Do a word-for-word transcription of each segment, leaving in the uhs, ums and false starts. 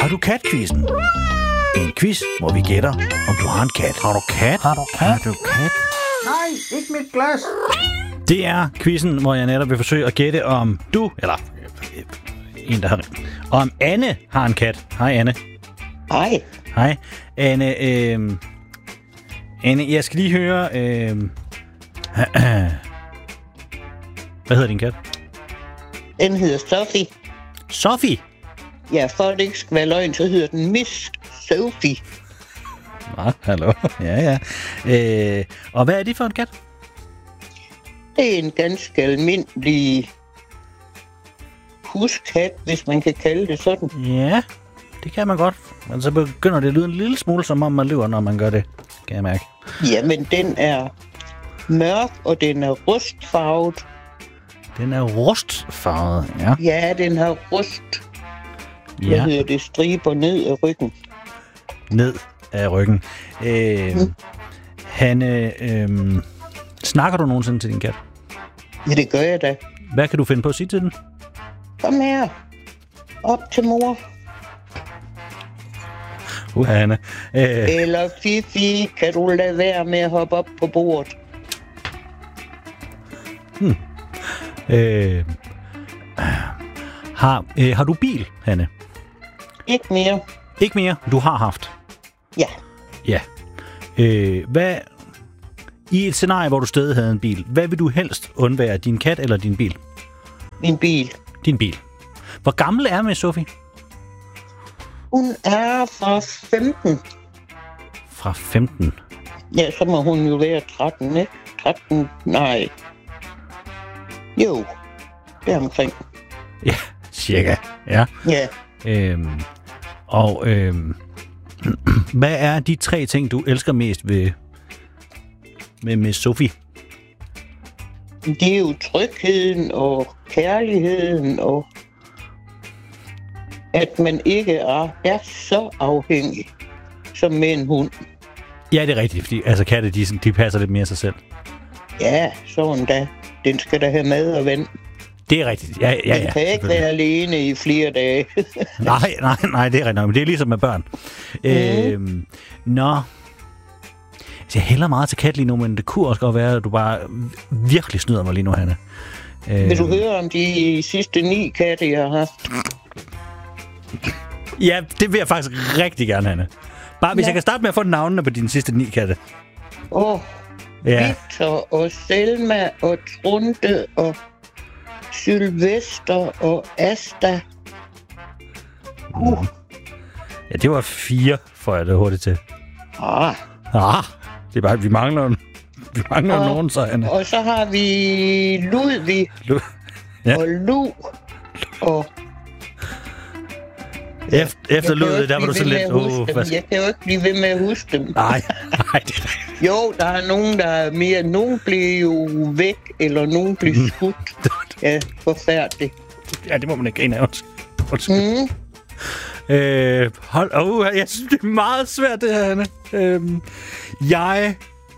Har du kat-quizzen? En quiz, hvor vi gætter, om du har en kat. Har du kat? Har du kat? Har du kat? Nej, ikke mit glas. Det er quizzen, hvor jeg netop vil forsøge at gætte, om du, eller øh, en, der har om Anne har en kat. Hej, Anne. Hej. Hej. Anne, øh, Anne, jeg skal lige høre... Øh, hvad hedder din kat? Den hedder Sophie. Sophie? Ja, for at det ikke skal være løgn, så hedder den Miss Sophie. Ah, hallo. Ja, ja. Øh, og hvad er det for en kat? Det er en ganske almindelig huskat, hvis man kan kalde det sådan. Ja, det kan man godt. Men så begynder det at lyde en lille smule, som om man lyver, når man gør det. Kan jeg mærke. Jamen, den er mørk, og den er rustfarvet. Den er rustfarvet, ja. Ja, den har rust. Ja. Hvad hedder det? Striber ned af ryggen. Ned af ryggen. Øh, Mm. Hanne, øh, snakker du nogensinde til din kat? Ja, det gør jeg da. Hvad kan du finde på at sige til den? Kom her. Op til mor. Uh, Hanne. Øh, Eller Fifi, kan du lade være med at hoppe op på bordet? øh, har, øh, har du bil, Hanne? Ikke mere. Ikke mere. Du har haft. Ja. Ja. Øh, hvad... I et scenarie, hvor du stadig havde en bil, hvad vil du helst undvære? Din kat eller din bil? Min bil. Din bil. Hvor gammel er med Sophie? Hun er fra femten. Fra femten. Ja, så må hun jo være tretten, ikke? tretten, nej. Jo, det er omkring. Ja, cirka. Ja. Ja, Øhm, og øhm, hvad er de tre ting, du elsker mest ved med, med Sophie? det er jo trygheden og kærligheden og at man ikke er, er så afhængig som med en hund. Ja, det er rigtigt, fordi altså, katte, de, de passer lidt mere sig selv. Ja, sådan da. Den skal da have mad og vand. Det er rigtigt. Ja, ja, ja. Den kan ikke være alene i flere dage. nej, nej, nej, det er rigtigt nok, men det er ligesom med børn. Mm. Øhm, nå. Altså, jeg hælder meget til kat lige nu, men det kunne også godt være, at du bare virkelig snyder mig lige nu, Hanne. Øhm, Vil du høre om de sidste ni katte, jeg har haft? Ja, det vil jeg faktisk rigtig gerne, Hanne. Bare hvis Ja. jeg kan starte med at få navnene på dine sidste ni katte. Åh, oh, Ja. Victor og Selma og Trunte og Sylvester og Asta. Uh. Ja, det var fire, får jeg det hurtigt til. Ah. Ah, det er bare, vi mangler, vi mangler Og- nogen, så Anne. Og så har vi Ludvig Lu- Ja. og Lu og... Efter, efter Jeg kan jo lydet, ikke der var blive du så ved med lidt... at huske Oh, dem. hvad skal... Jeg kan jo ikke blive ved med at huske dem. Nej, nej, det er rigtigt. Jo, der er nogen, der er mere... Nogen blev jo væk, eller nogen blev Mm. skudt. Ja, forfærdeligt. Ja, det må man ikke grine af. Undskyld. Undskyld. Mm. Øh, hold... Oh, jeg synes, det er meget svært, det her, Anne. Øhm, jeg...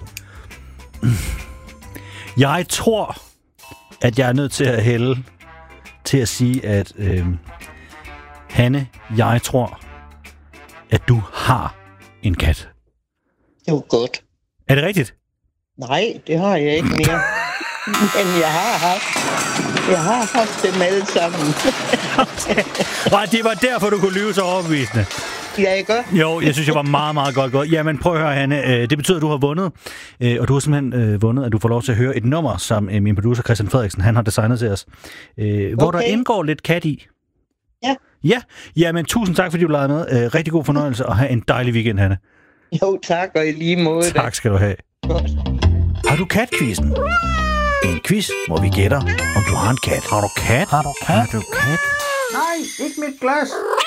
Jeg tror, at jeg er nødt til at hælde til at sige, at... Øhm, Hanne, jeg tror, at du har en kat. Det var godt. Er det rigtigt? Nej, det har jeg ikke mere. Men jeg har haft... Jeg har haft dem alle sammen. Nej, det var derfor, du kunne lyve så overbevisende. Ja, ikke? Jo, jeg synes, jeg var meget, meget godt gået. Jamen, prøv at høre, Hanne. Det betyder, at du har vundet. Og du har simpelthen vundet, at du får lov til at høre et nummer, som min producer Christian Frederiksen, han har designet til os. Hvor Okay. der indgår lidt kat i. Ja. Ja, jamen tusind tak, fordi du lavede med. Rigtig god fornøjelse, og have en dejlig weekend, Hanne. Jo, tak, og i lige måde. da. Tak skal du have. Godt. Har du kat-quizzen? En quiz, hvor vi gætter, om du har en kat. Har du kat? Har du kat? Har du kat? Nej, ikke mit glas.